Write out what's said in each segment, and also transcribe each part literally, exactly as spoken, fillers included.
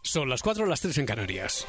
Son las cuatro, las tres en Canarias.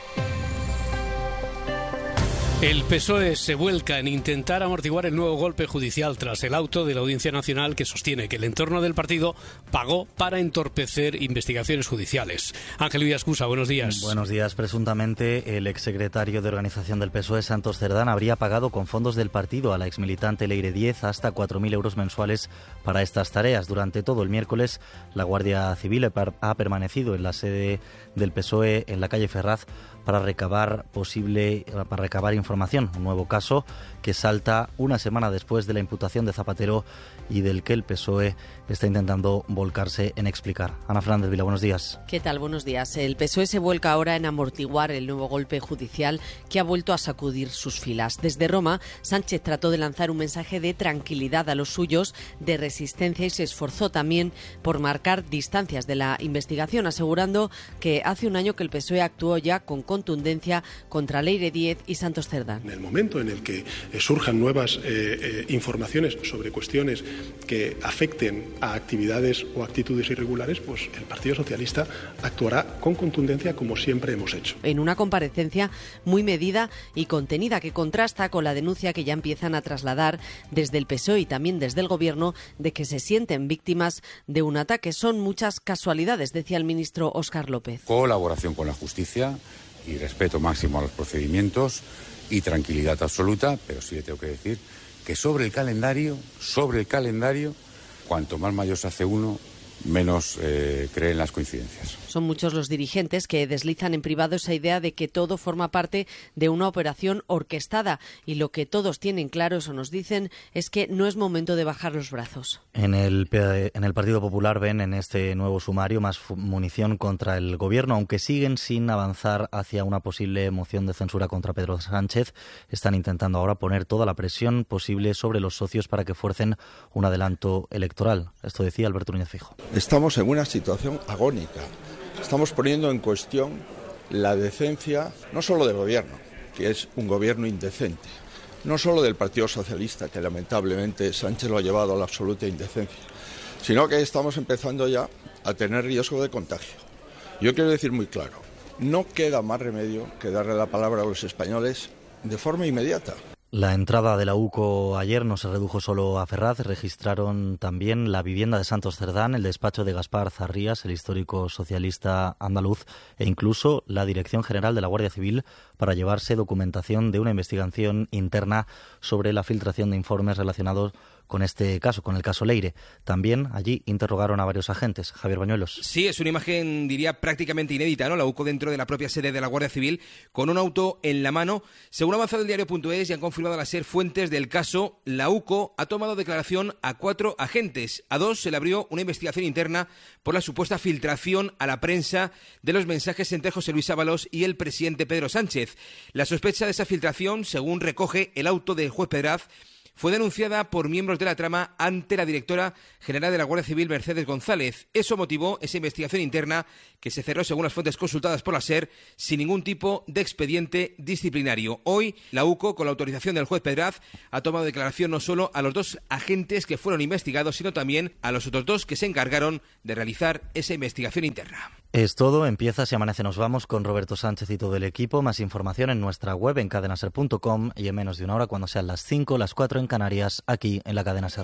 El P S O E se vuelca en intentar amortiguar el nuevo golpe judicial tras el auto de la Audiencia Nacional que sostiene que el entorno del partido pagó para entorpecer investigaciones judiciales. Ángel Villascusa, buenos días. Buenos días. Presuntamente, el exsecretario de organización del P S O E, Santos Cerdán, habría pagado con fondos del partido a la exmilitante Leire Díez hasta cuatro mil euros mensuales para estas tareas. Durante todo el miércoles, la Guardia Civil ha permanecido en la sede del P S O E en la calle Ferraz para recabar posible para recabar información, un nuevo caso que salta una semana después de la imputación de Zapatero y del que el P S O E está intentando volcarse en explicar. Ana Fernández Vila, buenos días. ¿Qué tal? Buenos días. El P S O E se vuelca ahora en amortiguar el nuevo golpe judicial que ha vuelto a sacudir sus filas. Desde Roma, Sánchez trató de lanzar un mensaje de tranquilidad a los suyos, de resistencia, y se esforzó también por marcar distancias de la investigación, asegurando que hace un año que el P S O E actuó ya con contundencia contra Leire Díez y Santos Cerdán. En el momento en el que eh, surjan nuevas eh, eh, informaciones sobre cuestiones que afecten a actividades o actitudes irregulares, pues el Partido Socialista actuará con contundencia como siempre hemos hecho. En una comparecencia muy medida y contenida que contrasta con la denuncia que ya empiezan a trasladar desde el P S O E y también desde el Gobierno de que se sienten víctimas de un ataque. Son muchas casualidades, decía el ministro Óscar López. Colaboración con la justicia y respeto máximo a los procedimientos y tranquilidad absoluta, pero sí le tengo que decir que sobre el calendario, sobre el calendario, cuanto más mayor se hace uno, menos eh, creen las coincidencias. Son muchos los dirigentes que deslizan en privado esa idea de que todo forma parte de una operación orquestada, y lo que todos tienen claro, eso nos dicen, es que no es momento de bajar los brazos. En el, en el Partido Popular ven en este nuevo sumario más munición contra el Gobierno, aunque siguen sin avanzar hacia una posible moción de censura contra Pedro Sánchez. Están intentando ahora poner toda la presión posible sobre los socios para que fuercen un adelanto electoral. Esto decía Alberto Núñez Feijóo. Estamos en una situación agónica. Estamos poniendo en cuestión la decencia no solo del Gobierno, que es un Gobierno indecente, no solo del Partido Socialista, que lamentablemente Sánchez lo ha llevado a la absoluta indecencia, sino que estamos empezando ya a tener riesgo de contagio. Yo quiero decir muy claro, no queda más remedio que darle la palabra a los españoles de forma inmediata. La entrada de la U C O ayer no se redujo solo a Ferraz, registraron también la vivienda de Santos Cerdán, el despacho de Gaspar Zarrías, el histórico socialista andaluz, e incluso la Dirección General de la Guardia Civil para llevarse documentación de una investigación interna sobre la filtración de informes relacionados con este caso, con el caso Leire. También allí interrogaron a varios agentes. Javier Bañuelos. Sí, es una imagen, diría, prácticamente inédita, ¿no? La U C O dentro de la propia sede de la Guardia Civil, con un auto en la mano. Según ha avanzado el diario punto es y han confirmado a la SER fuentes del caso, la U C O ha tomado declaración a cuatro agentes. A dos se le abrió una investigación interna por la supuesta filtración a la prensa de los mensajes entre José Luis Ábalos y el presidente Pedro Sánchez. La sospecha de esa filtración, según recoge el auto del juez Pedraz, fue denunciada por miembros de la trama ante la directora general de la Guardia Civil, Mercedes González. Eso motivó esa investigación interna que se cerró, según las fuentes consultadas por la SER, sin ningún tipo de expediente disciplinario. Hoy, la U C O, con la autorización del juez Pedraz, ha tomado declaración no solo a los dos agentes que fueron investigados, sino también a los otros dos que se encargaron de realizar esa investigación interna. Es todo, empieza Si Amanece Nos Vamos con Roberto Sánchez y todo el equipo. Más información en nuestra web en cadena ser punto com y en menos de una hora, cuando sean las cinco, las cuatro en Canarias, aquí en la Cadena Ser.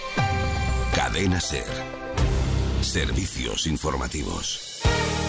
Cadena Ser. Servicios informativos.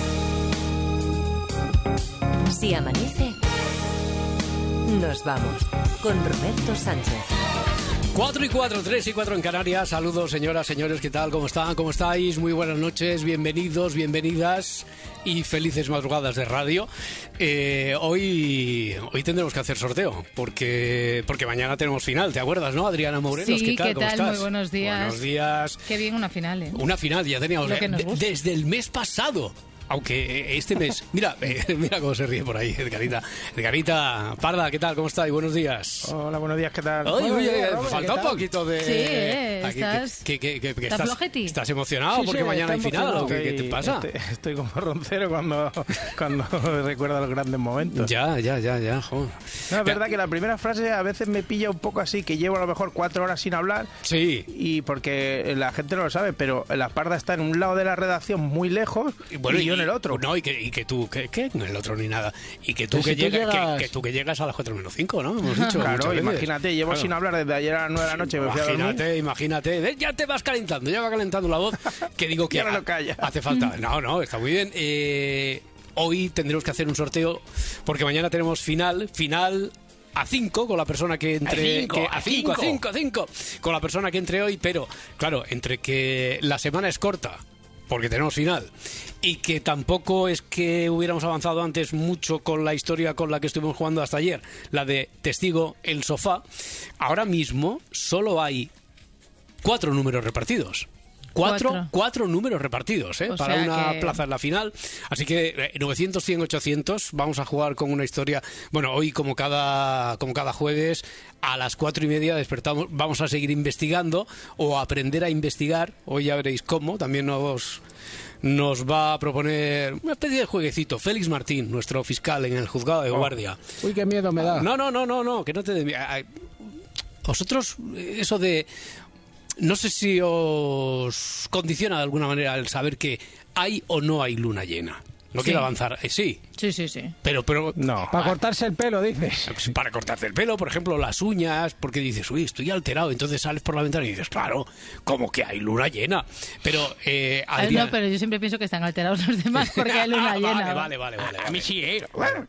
Si amanece, nos vamos con Roberto Sánchez. Cuatro y cuatro, tres y cuatro en Canarias. Saludos, señoras, señores, ¿qué tal? ¿Cómo están? ¿Cómo estáis? Muy buenas noches, bienvenidos, bienvenidas y felices madrugadas de radio. Eh, hoy hoy tendremos que hacer sorteo, porque porque mañana tenemos final, ¿te acuerdas, no, Adriana Morelos? Sí, ¿qué tal? ¿qué ¿Cómo tal? estás? Muy buenos días. Buenos días. Qué bien una final, ¿eh? Una final, ya teníamos, Lo que nos de, gusta. desde el mes pasado. Aunque este mes... Mira, eh, mira cómo se ríe por ahí, Edgarita. Edgarita Parda, ¿qué tal? ¿Cómo estás? Buenos días. Hola, buenos días, ¿qué tal? Oye, Bueno, oye, Robert, falta un ¿qué tal? poquito de... Sí, eh, Aquí, estás... que, que, que, que ¿Estás estás, flojeti? ¿Estás emocionado Sí, porque sí, mañana hay está final? ¿O qué, emocionado. qué te pasa? Estoy, estoy como roncero cuando, cuando recuerdo los grandes momentos. Ya, ya, ya, ya, joder. No, es verdad que la primera frase a veces me pilla un poco así, que llevo a lo mejor cuatro horas sin hablar. Sí. Y porque la gente no lo sabe, pero la Parda está en un lado de la redacción muy lejos. Y bueno, y yo en el otro. No, y que, y que tú, que, que en el otro ni nada. Y que tú, Pero que, si tú llega, llegas- que, que tú que llegas a las cuatro menos cinco, ¿no? Hemos dicho. Claro, muchas veces. imagínate, llevo Claro. sin hablar desde ayer a las nueve de la noche. Me fui a dormir. Imagínate, imagínate. ¿Ves? Ya te vas calentando, ya va calentando la voz. Que digo que Ya no lo calla. hace falta. No, no, está muy bien. Eh, hoy tendremos que hacer un sorteo porque mañana tenemos final, final a cinco con la persona que entre. A cinco, que- a a cinco, a cinco. cinco, a cinco. Con la persona que entre hoy, pero claro, entre que la semana es corta porque tenemos final y que tampoco es que hubiéramos avanzado antes mucho con la historia con la que estuvimos jugando hasta ayer, la de Testigo el Sofá. Ahora mismo solo hay cuatro números repartidos. Cuatro, Cuatro. cuatro números repartidos, ¿eh? O Para sea una que- plaza en la final. Así que eh, novecientos, cien, ochocientos. Vamos a jugar con una historia. Bueno, hoy como cada, como cada jueves a las cuatro y media despertamos. Vamos a seguir investigando o a aprender a investigar. Hoy ya veréis cómo. También nos nos va a proponer una especie de jueguecito. Félix Martín, nuestro fiscal en el juzgado de guardia. Uy, qué miedo me da. No, no, no, no, no, que no te dé miedo. Ay, vosotros, eh, eso de... No sé si os condiciona de alguna manera el saber que hay o no hay luna llena. No Sí. quiero avanzar. Eh, sí, Sí, sí, sí. pero... pero No. Para cortarse el pelo, dices. pues, para cortarte el pelo, por ejemplo, las uñas, porque dices, uy, estoy alterado. Entonces sales por la ventana y dices, claro, como que hay luna llena. Pero, eh, Ah, Adrián... No, pero yo siempre pienso que están alterados los demás porque hay luna Ah, llena. Vale, vale, vale, vale. A mí sí, ¿eh?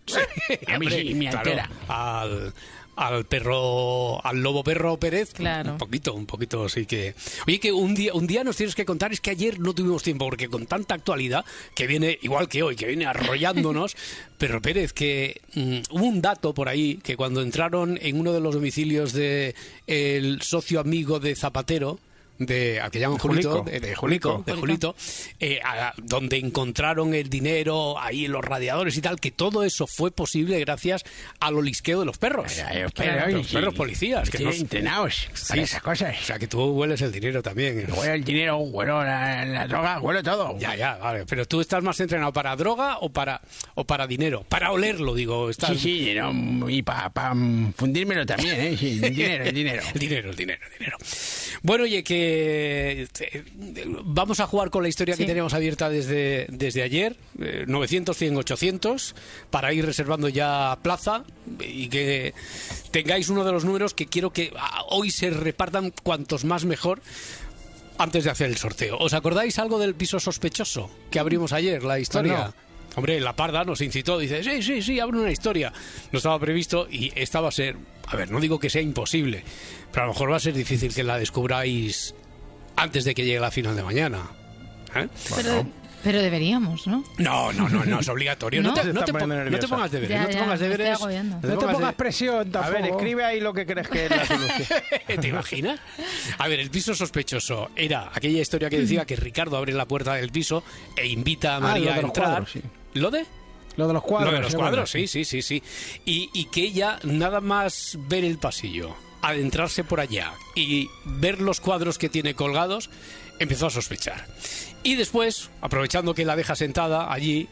A mí sí, me altera. Al, al perro, al lobo perro Pérez, Claro. un poquito, un poquito, sí que... Oye, que un día, un día nos tienes que contar, es que ayer no tuvimos tiempo, porque con tanta actualidad, que viene, igual que hoy, que viene arrollándonos, Perro Pérez, que mm, hubo un dato por ahí, que cuando entraron en uno de los domicilios de el socio amigo de Zapatero, de al que llaman Julito, Julico. de, de Julico, de Julico. Julito, eh, a- donde encontraron el dinero ahí en los radiadores y tal, que todo eso fue posible gracias al olisqueo de los perros. Ay, los Claro, perros, los sí. perros policías. Que Estoy no- entrenados para Sí, esas cosas. O sea, que tú hueles el dinero también. Huelo el dinero, huelo la, la droga, huelo todo. Ya, ya, vale. Pero tú estás más entrenado para droga o para o para dinero. Para olerlo, digo. Estás... Sí, sí, dinero, y para pa, fundírmelo también, ¿eh? Sí, el dinero, el dinero. El dinero, el dinero, el dinero. Bueno, oye, que eh, vamos a jugar con la historia que Sí. teníamos abierta desde, desde ayer, eh, novecientos, cien, ochocientos, para ir reservando ya plaza y que tengáis uno de los números que quiero que ah, hoy se repartan cuantos más mejor antes de hacer el sorteo. ¿Os acordáis algo del piso sospechoso que abrimos ayer, la historia? No. Hombre, la parda nos incitó, dice, sí, sí, sí, abre una historia. No estaba previsto y esta va a ser, a ver, no digo que sea imposible, pero a lo mejor va a ser difícil que la descubráis antes de que llegue la final de mañana. ¿Eh? Pero, pero deberíamos, ¿no? No, no, no, no, es obligatorio. No, ¿No? te, Se no está te poniendo pon- no te nerviosa. pongas deberes, Ya, no te ya, pongas me estoy deberes. agobiando. no te No te pongas pongas de- presión A tampoco. ver, escribe ahí lo que crees que es la solución. ¿Te imaginas? A ver, el piso sospechoso era aquella historia que decía que Ricardo abre la puerta del piso e invita a Ah, María lo de a los entrar. cuadros, sí. ¿Lo de? Lo de los cuadros. Lo de los sí, cuadros, bueno. sí, sí, sí, sí. Y, y que ella, nada más ver el pasillo, adentrarse por allá y ver los cuadros que tiene colgados, empezó a sospechar. Y después, aprovechando que la deja sentada allí,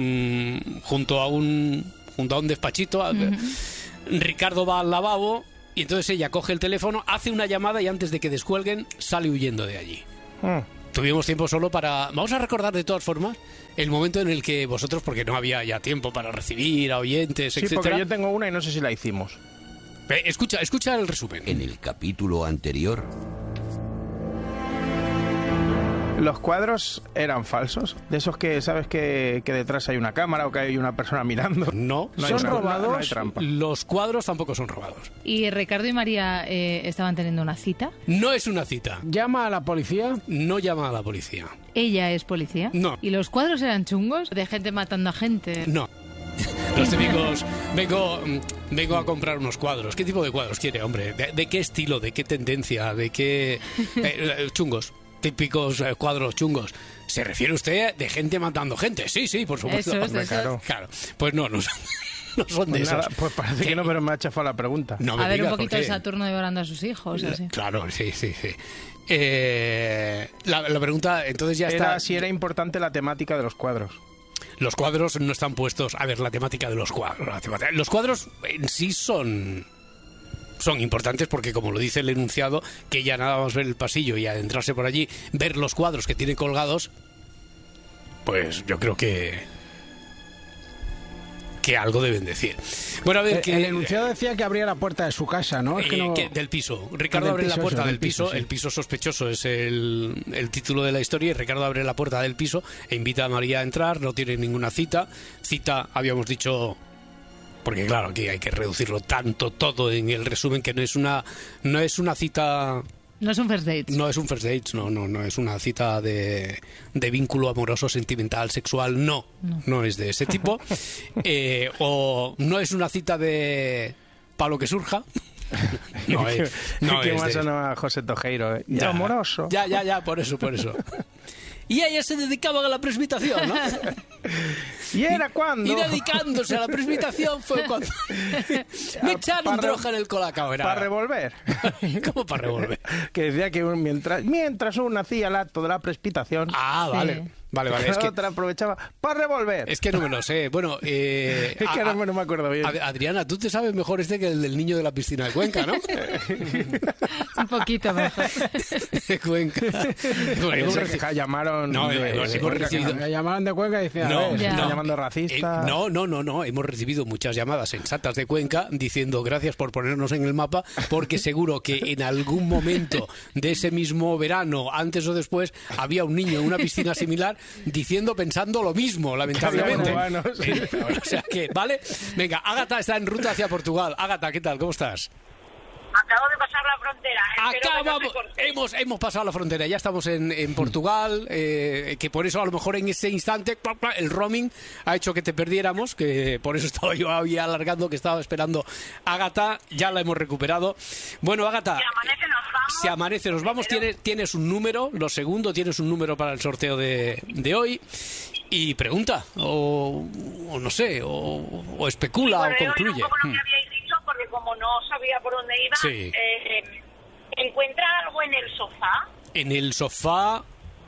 mm, junto a un junto a un despachito, a- Ricardo va al lavabo y entonces ella coge el teléfono, hace una llamada y antes de que descuelguen, sale huyendo de allí. Hmm. Tuvimos tiempo solo para... Vamos a recordar de todas formas el momento en el que vosotros, porque no había ya tiempo para recibir a oyentes, Sí, etcétera. porque yo tengo una y no sé si la hicimos. Eh, Escucha, escucha el resumen. En el capítulo anterior, ¿Los cuadros eran falsos? De esos que sabes que, que detrás hay una cámara o que hay una persona mirando. No, No hay ¿Son trampa, robados? no hay trampa. los cuadros tampoco son robados. ¿Y Ricardo y María eh, estaban teniendo una cita? No es una cita. Llama a la policía. No llama a la policía. ¿Ella es policía? No. ¿Y los cuadros eran chungos? ¿De gente matando a gente? No. Los típicos, vengo, mm, vengo a comprar unos cuadros. ¿Qué tipo de cuadros quiere, hombre? ¿De, de qué estilo? ¿De qué tendencia? ¿De qué eh, eh, chungos? Típicos eh, cuadros chungos. ¿Se refiere usted de gente matando gente? Sí, sí, por supuesto. Eso es, Hombre, eso claro. es. Claro. Pues no, no son, no son de Pues esos. nada, pues parece que no, pero me ha chafado la pregunta. No me A ver, un digas por poquito de qué. Saturno devorando a sus hijos, así. Claro, sí, sí, sí. Eh, la, la pregunta, entonces ya está. Era si era importante la temática de los cuadros. Los cuadros no están puestos. A ver, la temática de los cuadros. la temática- Los cuadros en sí son. Son importantes porque, como lo dice el enunciado, que ya nada más ver el pasillo y adentrarse por allí, ver los cuadros que tiene colgados, pues yo creo que que algo deben decir. Bueno, a ver, el, que el enunciado decía que abría la puerta de su casa, ¿no? Es que eh, no... que del piso. Ricardo del abre piso, la puerta eso, del del piso, piso. sí. El piso sospechoso es el, el título de la historia. Y Ricardo abre la puerta del piso e invita a María a entrar. No tiene ninguna cita. Cita, habíamos dicho, porque claro, aquí hay que reducirlo tanto todo en el resumen, que no es una no es una cita. No es un first date. No es un first date, no, no, no es una cita de, de vínculo amoroso, sentimental, sexual, no, no, no es de ese tipo. eh, o no es una cita de pa' lo que surja. No es, no ¿Qué es más de... sonaba José Tojeiro? ¿Eh? Ya, amoroso. Ya, ya, ya, por eso, por eso. Y ella se dedicaba a la presbitación, ¿no? ¿Y era cuando? Y dedicándose a la presbitación fue cuando me echaron Para- droga en el colacao. Era... Para revolver. ¿Cómo para revolver? Que decía que un- mientras, mientras uno hacía el acto de la presbitación, Ah, vale. Vale, vale. Es la que, otra aprovechaba para revolver. es que no me lo sé. Bueno, eh, Es que a- ahora no me acuerdo bien. a- Adriana, tú te sabes mejor este que el del niño de la piscina de Cuenca, ¿no? Un poquito mejor. De Cuenca. Bueno, hemos Ese reci- que llamaron No, de- hemos de hemos Cuenca, recibido... Me llamaban de Cuenca y decían, No, a ver, Ya. Están no. llamando Eh, racista. no, no, no, no. Hemos recibido muchas llamadas sensatas de Cuenca diciendo gracias por ponernos en el mapa, porque seguro que en algún momento de ese mismo verano, antes o después, había un niño en una piscina similar diciendo, pensando lo mismo, lamentablemente. Bueno, bueno, sí. O sea que, ¿vale? Venga, Ágata está en ruta hacia Portugal. Ágata, ¿qué tal? ¿Cómo estás? Acabo de pasar la frontera. Espero que no Acabamos, me corte. hemos, hemos pasado la frontera, ya estamos en, en Portugal, eh, que por eso a lo mejor en ese instante ¡plac, plac! El roaming ha hecho que te perdiéramos, que por eso estaba yo ahí alargando, que estaba esperando a Ágata, ya la hemos recuperado. Bueno, Ágata, Si amanece nos vamos. si amanece nos vamos, tienes, tienes un número, lo segundo, tienes un número para el sorteo de, de hoy. Y pregunta, o, o no sé, o, o especula, Bueno, o yo era concluye. un poco lo Hmm. que habíais dicho, porque como no sabía por dónde iba, Sí. eh, ¿encuentra algo en el sofá? En el sofá,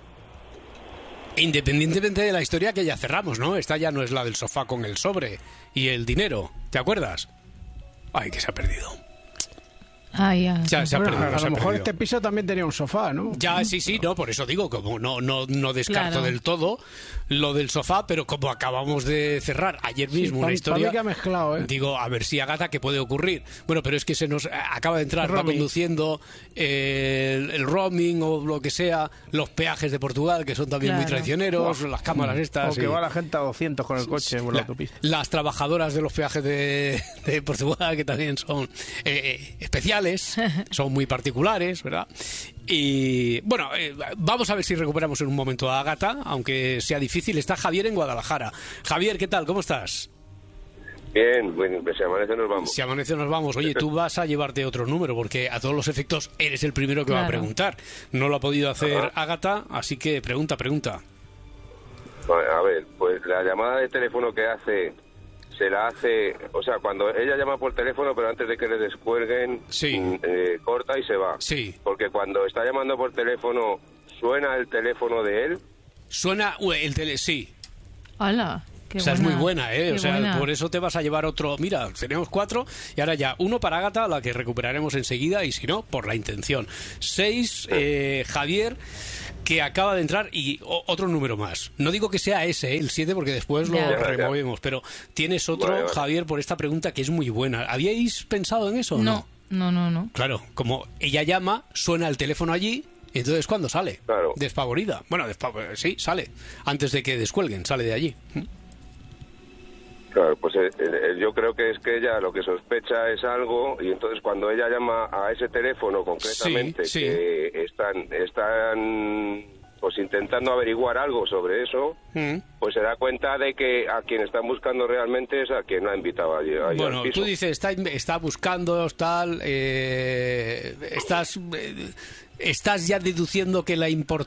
independientemente de la historia que ya cerramos, ¿no? Esta ya no es la del sofá con el sobre y el dinero, ¿te acuerdas? Ay, que se ha perdido. Ah, ya. Ya se ha Bueno, perdido, a se ha lo mejor perdido. este piso también tenía un sofá, ¿no? Ya, sí, sí, no, por eso digo, como no, no, no descarto Claro. del todo lo del sofá, pero como acabamos de cerrar ayer mismo Sí, una pa- historia, pa' mí que ha mezclado, ¿eh? digo, a ver si Agata, ¿qué puede ocurrir? Bueno, pero es que se nos eh, acaba de entrar, va Roaming. conduciendo eh, el, el roaming o lo que sea, los peajes de Portugal, que son también muy Claro. traicioneros, las cámaras estas. O que y- va la gente a doscientos con el coche por la la- autopista. las trabajadoras de los peajes de, de Portugal, que también son eh, eh, especiales, son muy particulares, ¿verdad? Y bueno, eh, vamos a ver si recuperamos en un momento a Ágata, aunque sea difícil. Está Javier en Guadalajara. Javier, ¿qué tal? ¿Cómo estás? Bien, bueno, pues si amanece nos vamos. Si amanece nos vamos. Oye, tú vas a llevarte otro número, porque a todos los efectos eres el primero que va a Claro. preguntar. No lo ha podido hacer Ajá. Ágata, así que pregunta, pregunta. Bueno, a ver, pues la llamada de teléfono que hace, se la hace, o sea, cuando ella llama por teléfono, pero antes de que le descuelguen, Sí. mm, eh, corta y se va. Sí. Porque cuando está llamando por teléfono, suena el teléfono de él. Suena uh, el tele... Sí. Hola. Qué o sea, es muy buena, ¿eh? Qué O sea, buena. por eso te vas a llevar otro... Mira, tenemos cuatro y ahora ya uno para Ágata, la que recuperaremos enseguida, y si no, por la intención. Seis, eh, Javier, que acaba de entrar, y o- otro número más. No digo que sea ese, ¿eh? El siete, porque después lo Ya. removemos, pero tienes otro, Vale, vale. Javier, por esta pregunta que es muy buena. ¿Habíais pensado en eso o No, no, no, no. Claro, como ella llama, suena el teléfono allí, entonces ¿cuándo sale? Claro. Despavorida. Bueno, despav- sí, sale. Antes de que descuelguen, sale de allí. Claro, pues eh, eh, yo creo que es que ella lo que sospecha es algo, y entonces cuando ella llama a ese teléfono concretamente, Sí, sí. que están, están pues intentando averiguar algo sobre eso, Mm. pues se da cuenta de que a quien están buscando realmente es a quien la ha invitado allí, allí Bueno, al piso. tú dices, está, está buscando, tal, eh, estás, eh, estás ya deduciendo que la, import-